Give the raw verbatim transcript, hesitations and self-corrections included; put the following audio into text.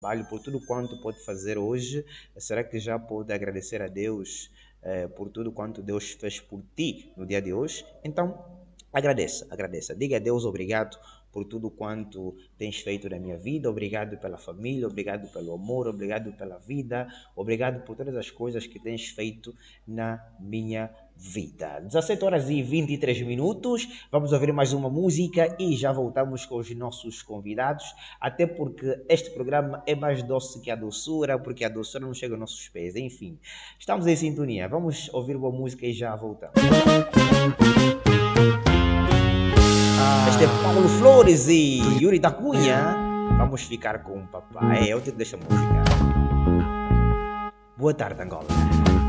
trabalho, por tudo quanto pode fazer hoje. Será que já pode agradecer a Deus eh, por tudo quanto Deus fez por ti no dia de hoje? Então, agradeça, agradeça. Diga a Deus obrigado por tudo quanto tens feito na minha vida, obrigado pela família, obrigado pelo amor, obrigado pela vida, obrigado por todas as coisas que tens feito na minha vida. dezessete horas e vinte e três minutos, vamos ouvir mais uma música e já voltamos com os nossos convidados, até porque este programa é mais doce que a doçura, porque a doçura não chega aos nossos pés. Enfim, estamos em sintonia, vamos ouvir uma música e já voltamos. Este é Paulo Flores e Yuri da Cunha. Vamos ficar com o papai. É, eu te deixo a música. Boa tarde, Angola.